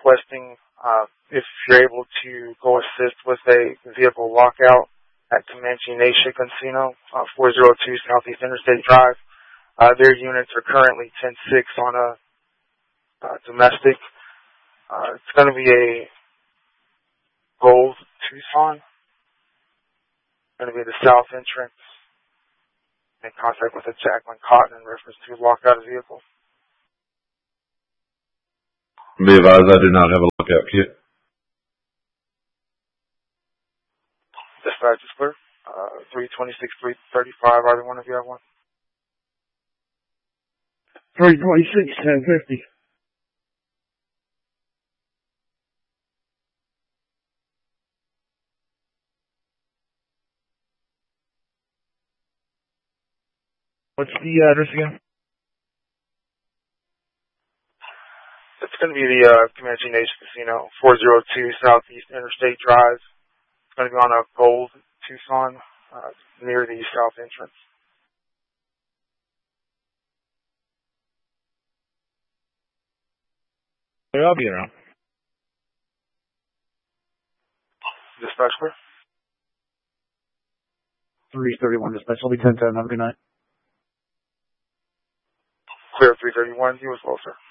requesting if you're able to go assist with a vehicle lockout at Comanche Nation Casino, 402 Southeast Interstate Drive. Their units are currently 10-6 on a domestic. It's going to be a gold Tucson. Going to be the south entrance. In contact with a Jacqueline Cotton in reference to lockout of vehicle. Be advised, I do not have a lockout kit. Dispatch is clear. 326, 335. Either one of you have one? 326, 1050. What's the address again? It's going to be the Comanche Nation Casino, 402 Southeast Interstate Drive. It's going to be on a gold Tucson near the south entrance. I'll be around. Dispatch clear. 331 dispatch. I'll be 1010. Have a good night. Clear 331. You as well, sir.